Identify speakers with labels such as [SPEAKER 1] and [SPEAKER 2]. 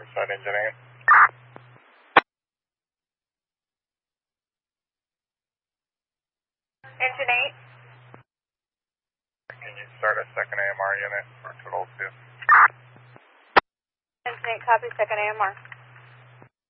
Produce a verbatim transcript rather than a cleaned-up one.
[SPEAKER 1] Riverside Engine eight.
[SPEAKER 2] Engine eight.
[SPEAKER 1] Can you start a second A M R unit for total two?
[SPEAKER 2] Engine eight, copy, second A M R.